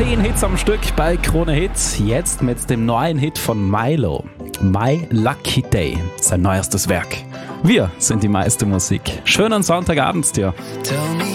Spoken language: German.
10 Hits am Stück bei Krone Hits. Jetzt mit dem neuen Hit von Milo. My Lucky Day, sein neuestes Werk. Wir sind die meiste Musik. Schönen Sonntagabend dir.